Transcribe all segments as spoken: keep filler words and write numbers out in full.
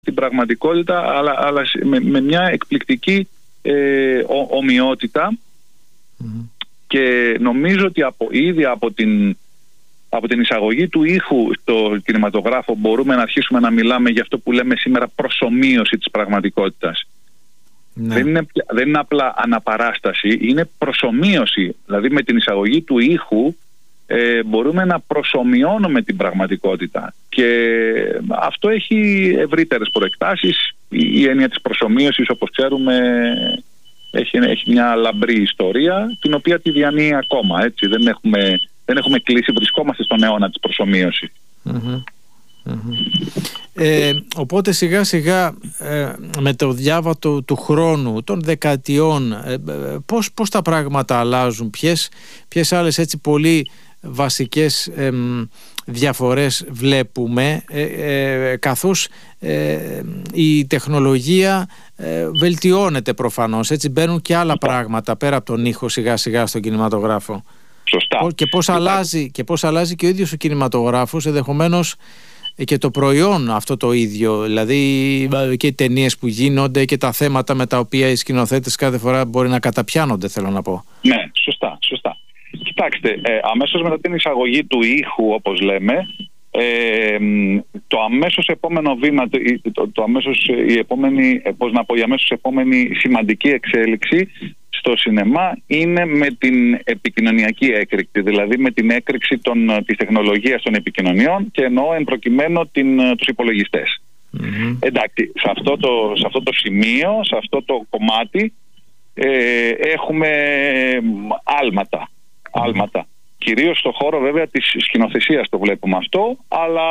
την πραγματικότητα, αλλά, αλλά με, με μια εκπληκτική ε, ο, ομοιότητα mm-hmm. και νομίζω ότι από, ήδη από την, από την εισαγωγή του ήχου στο κινηματογράφο μπορούμε να αρχίσουμε να μιλάμε για αυτό που λέμε σήμερα προσομοίωση της πραγματικότητας. Ναι. Δεν είναι, δεν είναι απλά αναπαράσταση, είναι προσομοίωση. Δηλαδή με την εισαγωγή του ήχου ε, μπορούμε να προσομοιώνουμε την πραγματικότητα και αυτό έχει ευρύτερες προεκτάσεις. Η έννοια της προσομοίωσης, όπως ξέρουμε, έχει, έχει μια λαμπρή ιστορία την οποία τη διανύει ακόμα, έτσι. Δεν έχουμε, δεν έχουμε κλείσει, βρισκόμαστε στον αιώνα της προσομοίωσης. Mm-hmm. Mm-hmm. Ε, οπότε σιγά σιγά ε, με το διάβατο του χρόνου, των δεκαετιών, ε, πώς, πώς τα πράγματα αλλάζουν, ποιες, ποιες άλλες έτσι πολύ βασικές ε, διαφορές βλέπουμε ε, ε, καθώς ε, η τεχνολογία ε, βελτιώνεται προφανώς, έτσι μπαίνουν και άλλα πράγματα πέρα από τον ήχο σιγά σιγά στον κινηματογράφο. Σωστά. Και πώς αλλάζει, και πώς αλλάζει και ο ίδιος ο κινηματογράφος, ενδεχομένως και το προϊόν αυτό το ίδιο, δηλαδή και οι ταινίες που γίνονται και τα θέματα με τα οποία οι σκηνοθέτες κάθε φορά μπορεί να καταπιάνονται, θέλω να πω. Ναι, σωστά, σωστά. Κοιτάξτε, ε, αμέσως μετά την εισαγωγή του ήχου, όπως λέμε, ε, το αμέσως επόμενο βήμα, το, το αμέσως, η επόμενη, πώς να πω, η αμέσως επόμενη σημαντική εξέλιξη στο σινεμά είναι με την επικοινωνιακή έκρηξη, δηλαδή με την έκρηξη των, της τεχνολογίας των επικοινωνιών και εννοώ εν προκειμένου την, τους υπολογιστές. Mm-hmm. Εντάξει, σε αυτό, το, σε αυτό το σημείο, σε αυτό το κομμάτι ε, έχουμε άλματα, mm-hmm. άλματα. Κυρίως στον χώρο βέβαια της σκηνοθεσίας το βλέπουμε αυτό, αλλά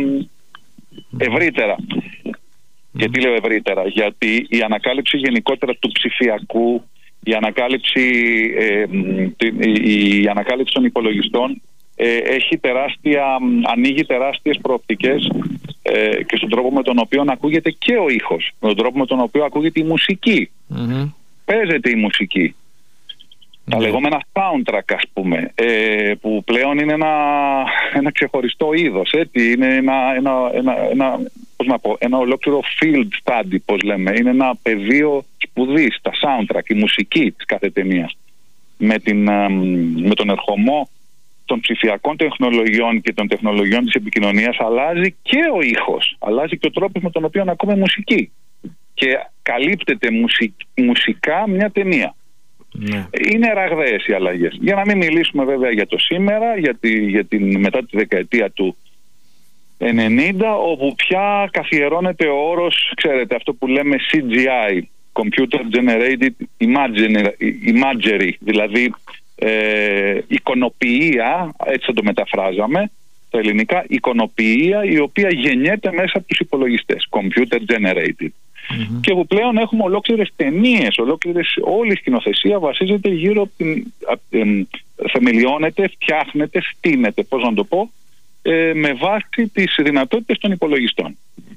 ευρύτερα. Mm-hmm. Γιατί λέω ευρύτερα? Γιατί η ανακάλυψη γενικότερα του ψηφιακού, η ανακάλυψη, ε, η, η ανακάλυψη των υπολογιστών ε, έχει τεράστια, ανοίγει τεράστιες προοπτικές ε, και στον τρόπο με τον οποίο ακούγεται και ο ήχος, με τον τρόπο με τον οποίο ακούγεται η μουσική. Mm-hmm. Παίζεται η μουσική. Mm-hmm. Τα λεγόμενα soundtrack, ας πούμε, ε, που πλέον είναι ένα, ένα ξεχωριστό είδος, έτσι. Είναι ένα, ένα, ένα, ένα, πώς να πω, ένα ολόκληρο field study, πώς λέμε. Είναι ένα πεδίο σπουδής, τα soundtrack, η μουσική της κάθε ταινίας. Με, την, με τον ερχομό των ψηφιακών τεχνολογιών και των τεχνολογιών της επικοινωνίας αλλάζει και ο ήχος. Αλλάζει και ο τρόπος με τον οποίο ακούμε μουσική. Και καλύπτεται μουσικ, μουσικά μια ταινία. Ναι. Είναι ραγδαίες οι αλλαγές. Για να μην μιλήσουμε βέβαια για το σήμερα, για, τη, για την, μετά τη δεκαετία του ενενήντα, όπου πια καθιερώνεται ο όρος, ξέρετε, αυτό που λέμε σι τζι άι, Computer Generated Imagery, δηλαδή ε, εικονοποιία, έτσι θα το μεταφράζαμε τα ελληνικά, εικονοποιία η οποία γεννιέται μέσα από τους υπολογιστές, Computer Generated. Mm-hmm. Και που πλέον έχουμε ολόκληρες ταινίες, ολόκληρες, όλη η σκηνοθεσία βασίζεται γύρω από την, ε, ε, θεμελιώνεται, φτιάχνεται, στείνεται, πώς να το πω, ε, με βάση τις δυνατότητες των υπολογιστών.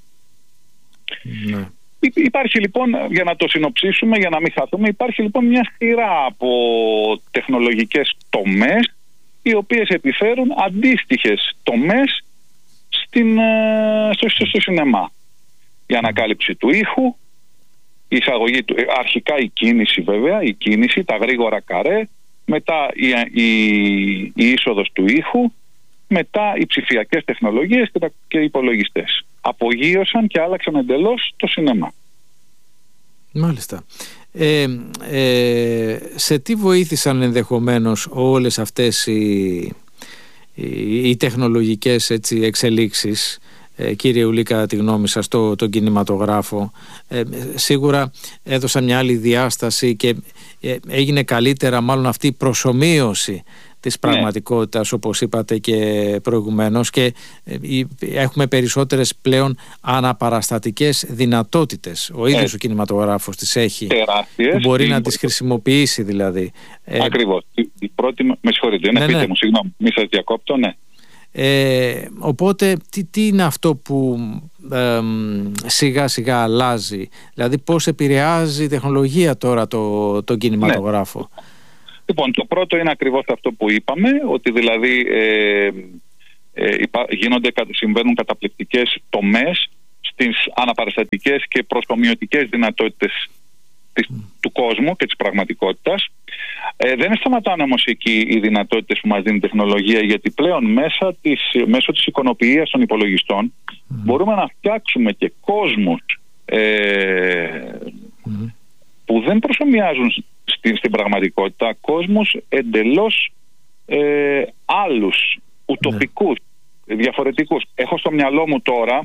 Mm-hmm. Υπάρχει λοιπόν, για να το συνοψίσουμε, για να μην χαθούμε, υπάρχει λοιπόν μια σειρά από τεχνολογικές τομές οι οποίες επιφέρουν αντίστοιχες τομές στην, στο, στο, στο σινεμά. Η ανακάλυψη του ήχου, η εισαγωγή του, αρχικά η κίνηση βέβαια, η κίνηση, τα γρήγορα καρέ, μετά η, η, η είσοδος του ήχου, μετά οι ψηφιακές τεχνολογίες και, τα, και οι υπολογιστές. Απογείωσαν και άλλαξαν εντελώς το σινεμά. Μάλιστα. Ε, ε, σε τι βοήθησαν ενδεχομένως όλες αυτές οι, οι, οι τεχνολογικές έτσι, εξελίξεις, ε, κύριε Ουλή, κατά τη γνώμη σας, το, τον κινηματογράφο? Ε, σίγουρα έδωσαν μια άλλη διάσταση και ε, έγινε καλύτερα μάλλον αυτή η προσομοίωση της πραγματικότητας, ναι, όπως είπατε και προηγουμένως, και έχουμε περισσότερες πλέον αναπαραστατικές δυνατότητες. Ο ίδιος ε, ο κινηματογράφος τις έχει, που μπορεί να τις χρησιμοποιήσει δηλαδή. Ακριβώς. Η πρώτη, με συγχωρείτε, ναι, ναι, πείτε ναι. μου, συγγνώμη, μη σας διακόπτω, ναι. Ε, οπότε τι, τι είναι αυτό που ε, σιγά σιγά αλλάζει, δηλαδή πώς επηρεάζει η τεχνολογία τώρα το, τον κινηματογράφο? Ναι. Λοιπόν, το πρώτο είναι ακριβώς αυτό που είπαμε, ότι δηλαδή ε, ε, υπά, γίνονται, συμβαίνουν καταπληκτικές τομές στις αναπαραστατικές και προσομοιωτικές δυνατότητες της, mm. του κόσμου και της πραγματικότητας. Ε, δεν σταματάνε όμως εκεί οι δυνατότητες που μας δίνει η τεχνολογία, γιατί πλέον μέσα της, μέσω της εικονοποιίας των υπολογιστών mm. μπορούμε να φτιάξουμε και κόσμους ε, mm. που δεν προσομοιάζουν στην, στην πραγματικότητα, κόσμους εντελώς ε, άλλους, ουτοπικούς, mm. διαφορετικούς. Έχω στο μυαλό μου τώρα,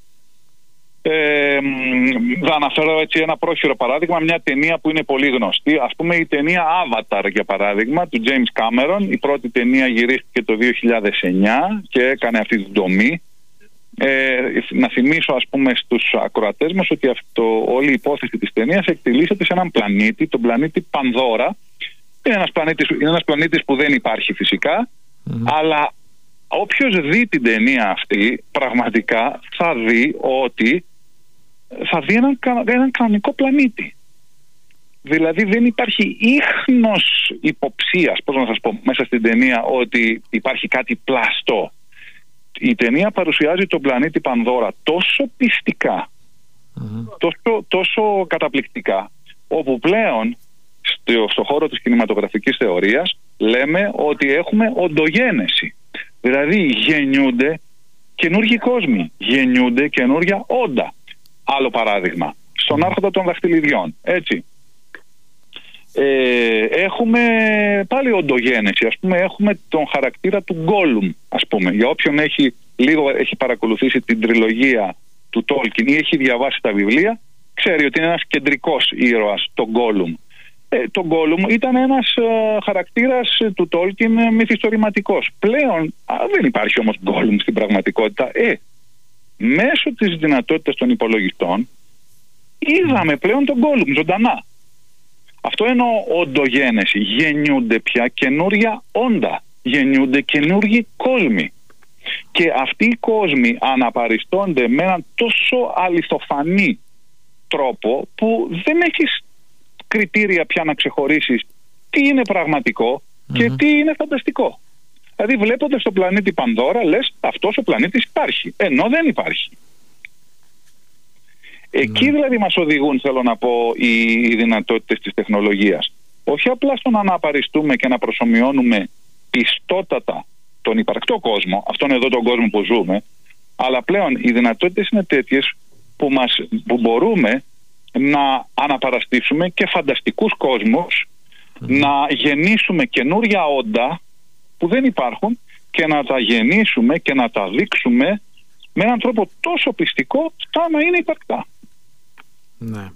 Ε, θα αναφέρω έτσι ένα πρόχειρο παράδειγμα, μια ταινία που είναι πολύ γνωστή, ας πούμε η ταινία Avatar για παράδειγμα του James Cameron. Η πρώτη ταινία γυρίστηκε το δύο χιλιάδες εννιά και έκανε αυτή την δομή. ε, να θυμίσω ας πούμε στους ακροατές μας ότι αυτό, όλη η υπόθεση της ταινίας εκτελήσεται σε έναν πλανήτη, τον πλανήτη Πανδώρα. Είναι ένας πλανήτης, είναι ένας πλανήτης που δεν υπάρχει φυσικά, mm-hmm. αλλά όποιος δει την ταινία αυτή πραγματικά θα δει ότι θα δει έναν, έναν κανονικό πλανήτη. Δηλαδή δεν υπάρχει ίχνος υποψίας, πώς να σας πω, μέσα στην ταινία ότι υπάρχει κάτι πλαστό. Η ταινία παρουσιάζει τον πλανήτη Πανδώρα τόσο πιστικά, mm-hmm. τόσο, τόσο καταπληκτικά, όπου πλέον στο, στο χώρο της κινηματογραφικής θεωρίας λέμε ότι έχουμε οντογένεση. Δηλαδή γεννιούνται καινούργιοι κόσμοι, γεννιούνται καινούργια όντα. Άλλο παράδειγμα, στον Άρχοντα των Δαχτυλιδιών, έτσι. Ε, έχουμε πάλι οντογένεση, ας πούμε, έχουμε τον χαρακτήρα του Γκόλουμ, ας πούμε. Για όποιον έχει λίγο έχει παρακολουθήσει την τριλογία του Τόλκιν ή έχει διαβάσει τα βιβλία, ξέρει ότι είναι ένας κεντρικός ήρωας, τον Γκόλουμ. Ε, το Γκόλουμ ήταν ένας ε, χαρακτήρας του Τόλκιν ε, μυθιστορηματικός. Πλέον α, δεν υπάρχει όμως Γκόλουμ στην πραγματικότητα. Ε, μέσω της δυνατότητας των υπολογιστών είδαμε πλέον τον Γκόλουμ ζωντανά. Αυτό εννοώ οντογένεση. Γεννιούνται πια καινούρια όντα. Γεννιούνται καινούργιοι κόσμοι. Και αυτοί οι κόσμοι αναπαριστώνται με έναν τόσο αληθοφανή τρόπο που δεν έχεις κριτήρια πια να ξεχωρίσεις τι είναι πραγματικό mm-hmm. και τι είναι φανταστικό. Δηλαδή βλέποντας τον πλανήτη Πανδώρα λες αυτός ο πλανήτης υπάρχει, ενώ δεν υπάρχει. Εκεί δηλαδή μας οδηγούν, θέλω να πω, οι, οι δυνατότητες της τεχνολογίας. Όχι απλά στο να αναπαριστούμε και να προσομοιώνουμε πιστότατα τον υπαρκτό κόσμο, αυτόν εδώ τον κόσμο που ζούμε, αλλά πλέον οι δυνατότητες είναι τέτοιες που, μας, που μπορούμε να αναπαραστήσουμε και φανταστικούς κόσμους, mm. να γεννήσουμε καινούρια όντα που δεν υπάρχουν και να τα γεννήσουμε και να τα δείξουμε με έναν τρόπο τόσο πιστικό σαν να είναι υπαρκτά. Ναι.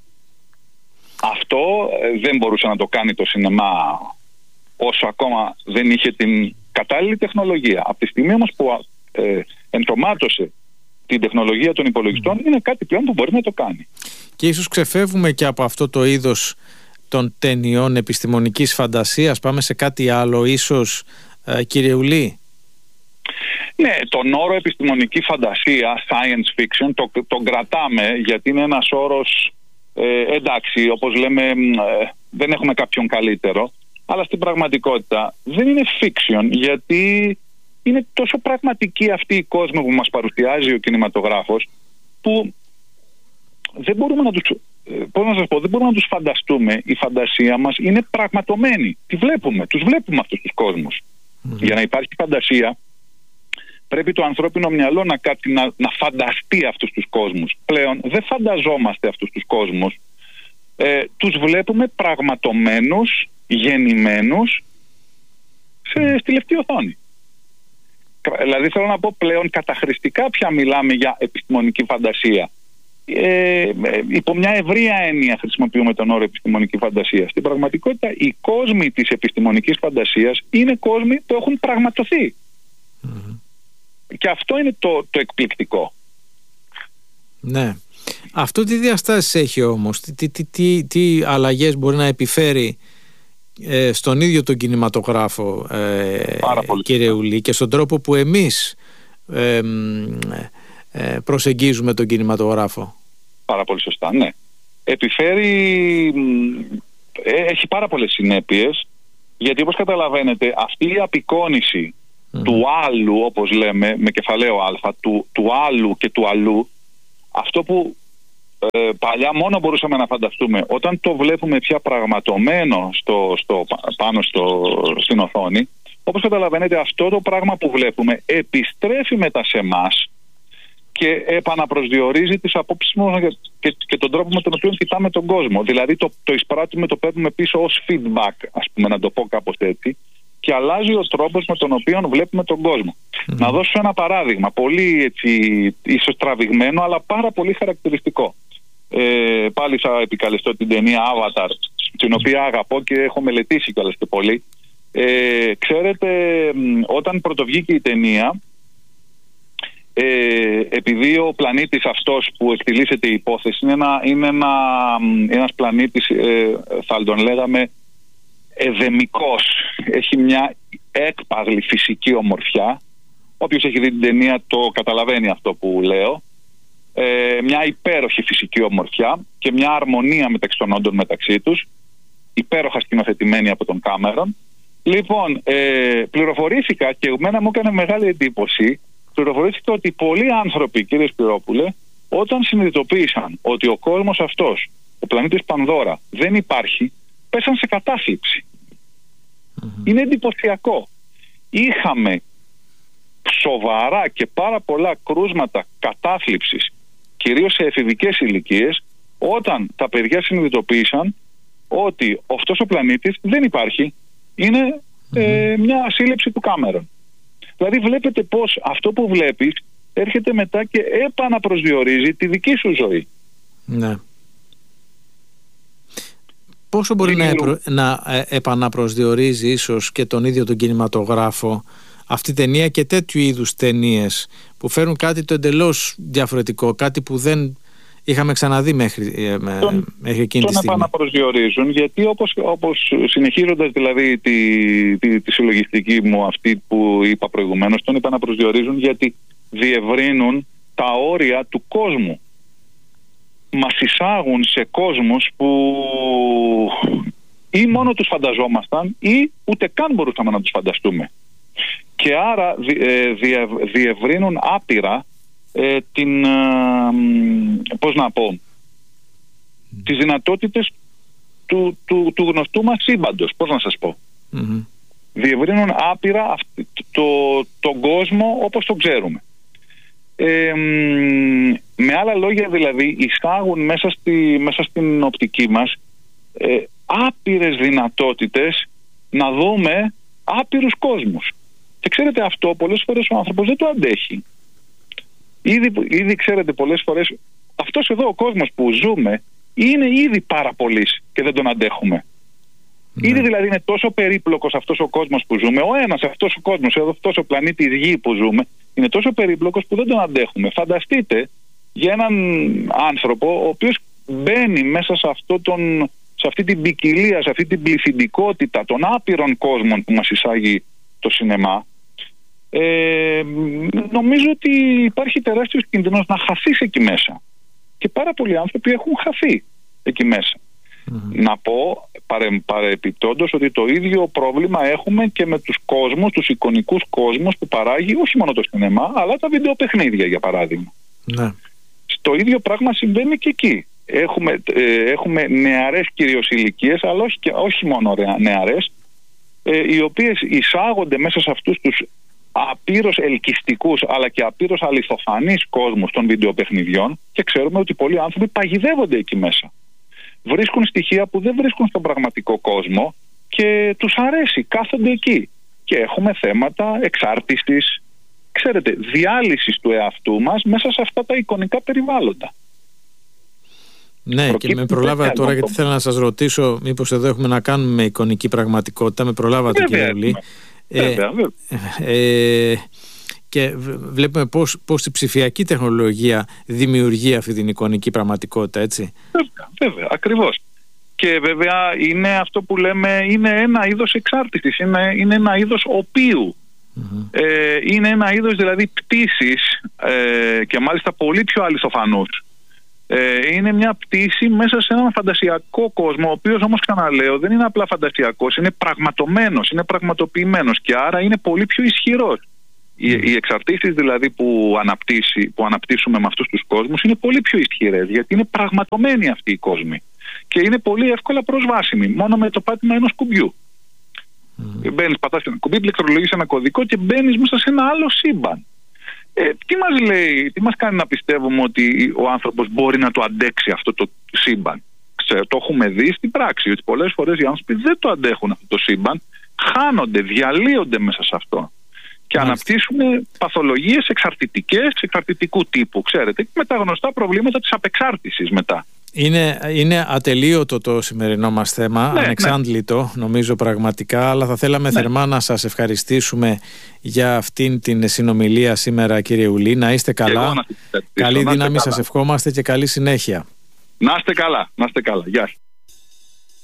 Αυτό δεν μπορούσε να το κάνει το σινεμά όσο ακόμα δεν είχε την κατάλληλη τεχνολογία. Από τη στιγμή όμως που ε, ενσωμάτωσε την τεχνολογία των υπολογιστών mm. είναι κάτι πλέον που μπορεί να το κάνει. Και ίσως ξεφεύγουμε και από αυτό το είδος των ταινιών επιστημονικής φαντασίας, πάμε σε κάτι άλλο ίσως, ε, κύριε Ουλή? Ναι, τον όρο επιστημονική φαντασία, science fiction, το, τον κρατάμε γιατί είναι ένας όρος, ε, εντάξει, όπως λέμε, ε, δεν έχουμε κάποιον καλύτερο, αλλά στην πραγματικότητα δεν είναι fiction, γιατί είναι τόσο πραγματική αυτή η κόσμη που μας παρουσιάζει ο κινηματογράφος, που δεν μπορούμε να τους, πώς να σας πω, δεν μπορούμε να τους φανταστούμε. Η φαντασία μας είναι πραγματωμένη. Τη βλέπουμε, τους βλέπουμε αυτούς τους κόσμους. Mm-hmm. Για να υπάρχει φαντασία πρέπει το ανθρώπινο μυαλό να, κάτι, να, να φανταστεί αυτούς τους κόσμους. Πλέον δεν φανταζόμαστε αυτούς τους κόσμους. Ε, τους βλέπουμε πραγματωμένους, γεννημένους σε, στη λεπτή οθόνη. Δηλαδή θέλω να πω πλέον καταχρηστικά πια μιλάμε για επιστημονική φαντασία. Ε, υπό μια ευρεία έννοια χρησιμοποιούμε τον όρο επιστημονική φαντασία. Στην πραγματικότητα οι κόσμοι της επιστημονικής φαντασίας είναι κόσμοι που έχουν πραγματοθεί. Mm-hmm. Και αυτό είναι το, το εκπληκτικό. Ναι. Αυτό τι διαστάσεις έχει όμως? Τι, τι, τι, τι αλλαγές μπορεί να επιφέρει ε, στον ίδιο τον κινηματογράφο, ε, κύριε Ουλή, και στον τρόπο που εμείς ε, ε, προσεγγίζουμε τον κινηματογράφο? Πάρα πολύ σωστά, ναι. Επιφέρει, ε, έχει πάρα πολλές συνέπειες, γιατί όπως καταλαβαίνετε αυτή η απεικόνιση mm. του άλλου, όπως λέμε με κεφαλαίο α, του, του άλλου και του αλλού, αυτό που ε, παλιά μόνο μπορούσαμε να φανταστούμε, όταν το βλέπουμε πια πραγματωμένο στο, στο, πάνω στο, στην οθόνη, όπως καταλαβαίνετε, αυτό το πράγμα που βλέπουμε επιστρέφει μετά σε εμάς και επαναπροσδιορίζει τις απόψεις μας και, και τον τρόπο με τον οποίο κοιτάμε τον κόσμο. Δηλαδή το, το εισπράττουμε, το παίρνουμε πίσω ως feedback, ας πούμε, να το πω κάπως έτσι, και αλλάζει ο τρόπος με τον οποίο βλέπουμε τον κόσμο. Mm-hmm. Να δώσω ένα παράδειγμα, πολύ έτσι, ίσως τραβηγμένο, αλλά πάρα πολύ χαρακτηριστικό. Ε, πάλι θα επικαλεστώ την ταινία Avatar, την οποία αγαπώ και έχω μελετήσει κιόλας και πολύ. Ε, ξέρετε, όταν πρωτοβγήκε η ταινία, ε, επειδή ο πλανήτης αυτός που εκτιλήσεται η υπόθεση είναι, ένα, είναι ένα, ένας πλανήτης, ε, θα τον λέγαμε εδεμικός, έχει μια έκπαγλη φυσική ομορφιά, όποιος έχει δει την ταινία το καταλαβαίνει αυτό που λέω, ε, μια υπέροχη φυσική ομορφιά και μια αρμονία μεταξύ των όντων μεταξύ τους, υπέροχα σκηνοθετημένη από τον Κάμερον. Λοιπόν, ε, πληροφορήθηκα και εμένα μου έκανε μεγάλη εντύπωση, πληροφορήθηκα ότι πολλοί άνθρωποι, κύριε Σπυρόπουλε, όταν συνειδητοποίησαν ότι ο κόσμος αυτός, ο πλανήτης Πανδώρα, δεν υπάρχει, πέσαν σε κατάθλιψη. Mm-hmm. Είναι εντυπωσιακό. Είχαμε σοβαρά και πάρα πολλά κρούσματα κατάθλιψης, κυρίως σε εφηβικές ηλικίες, όταν τα παιδιά συνειδητοποίησαν ότι αυτός ο πλανήτης δεν υπάρχει. Είναι ε, μια σύλληψη του Κάμερον. Δηλαδή βλέπετε πως αυτό που βλέπεις έρχεται μετά και επαναπροσδιορίζει τη δική σου ζωή. Ναι. Πόσο μπορεί να, επρο... να επαναπροσδιορίζει ίσως και τον ίδιο τον κινηματογράφο αυτή η ταινία και τέτοιου είδους ταινίες που φέρουν κάτι το εντελώς διαφορετικό, κάτι που δεν είχαμε ξαναδεί μέχρι, τον, μέχρι εκείνη τον τη στιγμή. Τον επαναπροσδιορίζουν, γιατί όπως, όπως συνεχίζοντας δηλαδή τη, τη, τη συλλογιστική μου αυτή που είπα προηγουμένως, τον επαναπροσδιορίζουν γιατί διευρύνουν τα όρια του κόσμου. Μας εισάγουν σε κόσμους που ή μόνο τους φανταζόμασταν ή ούτε καν μπορούσαμε να τους φανταστούμε. Και άρα ε, διε, διευρύνουν άπειρα ε, την, ε, πώς να πω, τις δυνατότητες του, του, του γνωστού μας σύμπαντος, πώς να σας πω. Mm-hmm. Διευρύνουν άπειρα το, τον κόσμο όπως τον ξέρουμε. Ε, με άλλα λόγια δηλαδή εισάγουν μέσα, στη, μέσα στην οπτική μας ε, άπειρες δυνατότητες να δούμε άπειρους κόσμους. Και ξέρετε αυτό πολλές φορές ο άνθρωπος δεν το αντέχει. Ήδη, ήδη ξέρετε πολλές φορές αυτός εδώ ο κόσμος που ζούμε είναι ήδη πάρα πολύς και δεν τον αντέχουμε. Ναι. Ήδη δηλαδή είναι τόσο περίπλοκος αυτός ο κόσμος που ζούμε, ο ένας αυτός ο κόσμος, αυτός ο πλανήτης Γη που ζούμε, είναι τόσο περίπλοκος που δεν τον αντέχουμε. Φανταστείτε για έναν άνθρωπο ο οποίος μπαίνει μέσα σε, αυτό τον, σε αυτή την ποικιλία, σε αυτή την πληθυντικότητα των άπειρων κόσμων που μας εισάγει το σινεμά. Ε, νομίζω ότι υπάρχει τεράστιος κίνδυνος να χαθείς εκεί μέσα. Και πάρα πολλοί άνθρωποι έχουν χαθεί εκεί μέσα. Mm-hmm. Να πω παρε, παρεπιπτόντως ότι το ίδιο πρόβλημα έχουμε και με τους κόσμους, τους εικονικούς κόσμους που παράγει όχι μόνο το σινεμά αλλά τα βιντεοπαιχνίδια για παράδειγμα. Mm-hmm. Το ίδιο πράγμα συμβαίνει και εκεί. Έχουμε, ε, έχουμε νεαρές κυρίως ηλικίες αλλά όχι, όχι μόνο νεαρές ε, οι οποίες εισάγονται μέσα σε αυτούς τους απείρως ελκυστικούς αλλά και απείρως αληθοφανείς κόσμους των βιντεοπαιχνιδιών και ξέρουμε ότι πολλοί άνθρωποι παγιδεύονται εκεί μέσα. Βρίσκουν στοιχεία που δεν βρίσκουν στον πραγματικό κόσμο και τους αρέσει, κάθονται εκεί. Και έχουμε θέματα εξάρτησης, ξέρετε, διάλυσης του εαυτού μας μέσα σε αυτά τα εικονικά περιβάλλοντα. Ναι, Προκύπτει και με προλάβατε τώρα γιατί θέλω να σας ρωτήσω μήπως εδώ έχουμε να κάνουμε με εικονική πραγματικότητα. Με προλάβατε κύριε Λουλή. Βέβαια, βέβαια. Ε, ε, και βλέπουμε πώς, πώς η ψηφιακή τεχνολογία δημιουργεί αυτή την εικονική πραγματικότητα, έτσι. Βέβαια, βέβαια, ακριβώς. Και βέβαια είναι αυτό που λέμε, είναι ένα είδος εξάρτησης, είναι, είναι ένα είδος οποίου. Mm-hmm. Ε, είναι ένα είδος δηλαδή πτήσης ε, και μάλιστα πολύ πιο αληθοφανούς. Ε, είναι μια πτήση μέσα σε έναν φαντασιακό κόσμο, ο οποίος όμως ξαναλέω δεν είναι απλά φαντασιακός, είναι πραγματομένος, είναι πραγματοποιημένος και άρα είναι πολύ πιο ισχυρός. Οι, οι εξαρτήσεις δηλαδή που, αναπτύσσει, που αναπτύσσουμε με αυτούς τους κόσμους είναι πολύ πιο ισχυρές, γιατί είναι πραγματομένοι αυτοί οι κόσμοι και είναι πολύ εύκολα προσβάσιμοι μόνο με το πάτημα ενός κουμπιού. Mm. Μπαίνεις, πατάς ένα κουμπί, πληκτρολογείς ένα κωδικό και μπαίνεις μέσα σε ένα άλλο σύμπαν. Ε, τι μας λέει, τι μας κάνει να πιστεύουμε ότι ο άνθρωπος μπορεί να το αντέξει αυτό το σύμπαν? Ξέρω, το έχουμε δει στην πράξη ότι πολλές φορές οι άνθρωποι δεν το αντέχουν αυτό το σύμπαν, χάνονται, διαλύονται μέσα σε αυτό και Μάλιστα. αναπτύσσουν παθολογίες εξαρτητικές, εξαρτητικού τύπου, ξέρετε, με τα γνωστά προβλήματα της απεξάρτησης μετά. Είναι, είναι ατελείωτο το σημερινό μας θέμα, ναι, ανεξάντλητο ναι. νομίζω πραγματικά, αλλά θα θέλαμε ναι. θερμά να σας ευχαριστήσουμε για αυτήν την συνομιλία σήμερα, κύριε Ουλή. Να είστε καλά, να καλή δύναμη σας ευχόμαστε και καλή συνέχεια. Να είστε καλά, να είστε καλά. Γεια σας.